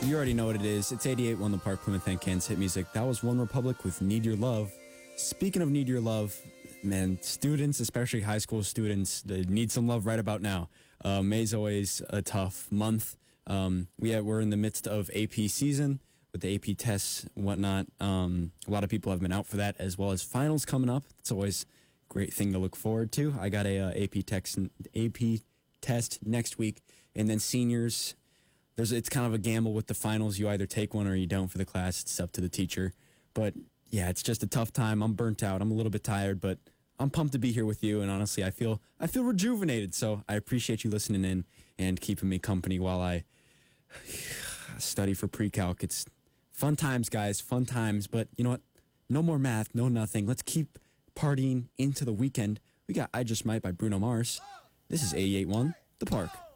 You already know what it is. It's 88.1 The Park, Plymouth and Kansas Hit Music. That was One Republic with Need Your Love. Speaking of Need Your Love, man, students, especially high school students, they need some love right about now. May's always a tough month. We're in the midst of AP season with the AP tests and whatnot. A lot of people have been out for that, as well as finals coming up. It's always a great thing to look forward to. I got a AP test next week, and then seniors. It's kind of a gamble with the finals. You either take one or you don't for the class. It's up to the teacher. But yeah, it's just a tough time. I'm burnt out. I'm a little bit tired, but I'm pumped to be here with you. And honestly, I feel rejuvenated. So I appreciate you listening in and keeping me company while I study for pre-calc. It's fun times, guys. Fun times. But you know what? No more math. No nothing. Let's keep partying into the weekend. We got I Just Might by Bruno Mars. This is 88.1 The Park.